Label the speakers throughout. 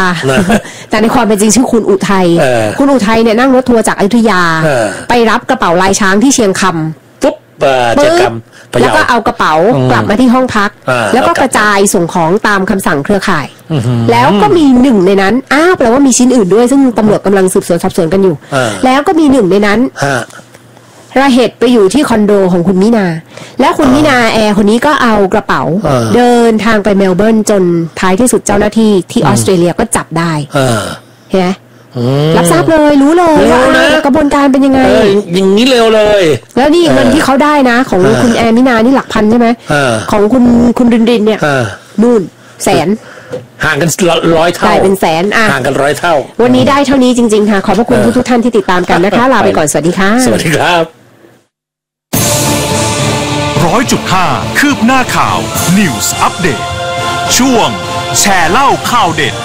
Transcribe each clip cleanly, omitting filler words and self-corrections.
Speaker 1: แต่ในความเป็นจริงชื่อคุณอุทัยคุณอุทัยเนี่ยนั่งรถทัวร์จากอยุธยาไปรับกระเป๋าลายช้างที่เชียงคำ
Speaker 2: ปุ๊บ
Speaker 1: แล้วก็เอากระเป๋ากลับมาที่ห้องพักแล้วก็กระจายส่งของตามคำสั่งเครือข่ายแล้วก็มีหนึ่งในนั้นแปลว่ามีชิ้นอื่นด้วยซึ่งตำรวจกำลังสืบสวนสอบสวนกันอยู่แล้วก็มีหนึ่งในนั้นระเหตุไปอยู่ที่คอนโดของคุณมินาแล้วคุณมินาแอร์คนนี้ก็เอากระเป๋าเดินทางไปเมลเบิร์นจนท้ายที่สุดเจ้าหน้าที่ที่ออสเตรเลียก็จับได้เห็นไหมรับทราบเลยรู้เลยว่ากระบวนการเป็นยังไง
Speaker 2: อย่างนี้เร็วเลย
Speaker 1: แล้วนี่เงินที่เขาได้นะของคุณแอร์มินานี่หลักพันใช่ไหมของคุณรินเนี่ยนู่นแสน
Speaker 2: ห่างกัน100 เท่า
Speaker 1: ได้เป็นแสน
Speaker 2: ห่างกัน100 เท่า
Speaker 1: วันนี้ได้เท่านี้จริงๆค่ะขอบพระคุณทุกท่านที่ติดตามกันนะคะลาไปก่อนสวัสดีค่ะ
Speaker 2: สวัสดีครับ
Speaker 3: 100.5 คืบหน้าข่าว News Update ช่วงแชร์เล่าข่าวเด็ด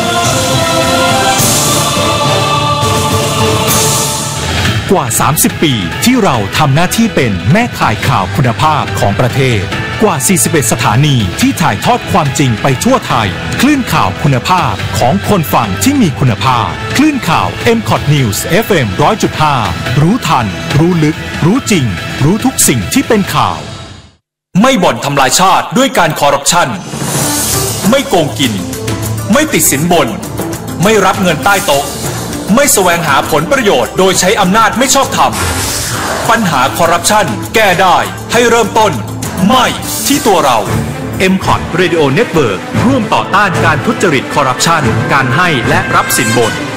Speaker 3: กว่า30 ปีที่เราทำหน้าที่เป็นแม่ข่ายข่าวคุณภาพของประเทศกว่า41สถานีที่ถ่ายทอดความจริงไปทั่วไทยคลื่นข่าวคุณภาพของคนฟังที่มีคุณภาพคลื่นข่าว MCOT News FM 100.5 รู้ทันรู้ลึกรู้จริงรู้ทุกสิ่งที่เป็นข่าวไม่บ่อนทำลายชาติด้วยการคอร์รัปชันไม่โกงกินไม่ติดสินบนไม่รับเงินใต้โต๊ะไม่แสวงหาผลประโยชน์โดยใช้อำนาจไม่ชอบธรรมปัญหาคอร์รัปชันแก้ได้ให้เริ่มต้นไม่ที่ตัวเรา MCOT Radio Network ร่วมต่อต้านการทุจริตคอร์รัปชันการให้และรับสินบน